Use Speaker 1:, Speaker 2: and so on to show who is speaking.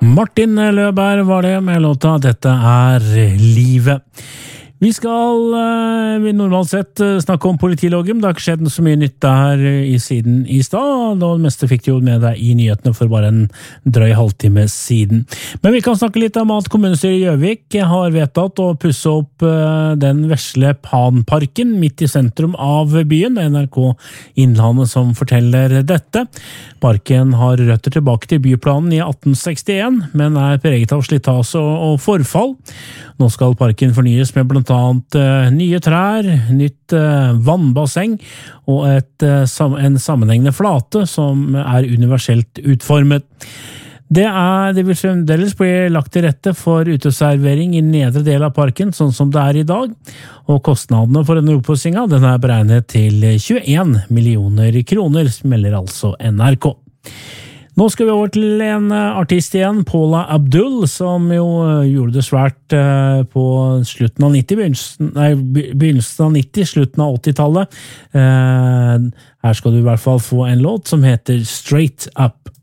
Speaker 1: Martin Løberg var det med låta «Dette er livet». Vi skal normalt sett snakke om politiloggen, det har ikke skjedd så mye nytt der siden i stad, det meste fikk du jo med deg i nyhetene for bare en drøy halvtime siden. Men vi kan snakke litt om at kommunestyret i Gjøvik har vedtatt å pusse opp den vesle Panparken midt i sentrum av byen. Det er NRK Innlandet som forteller dette. Parken har røtter tilbake til byplanen i 1861, men er preget av slitasje og forfall. Nå skal parken fornyes med blant annet nye trær, nytt vannbasseng og en sammenhengende flate som er universelt utformet. Det vil fremdeles bli lagt til rette for uteservering i nedre del av parken, sånn som det er i dag, og kostnadene for denne oppussingen den er beregnet til 21 millioner kroner, melder altså NRK. Nå skal vi over til en artist igjen, Paula Abdul, som jo gjorde det svært på slutten av 90, begynnelsen av 90, slutten av 80-tallet. Her skal du i hvert fall få en låt som heter Straight Up.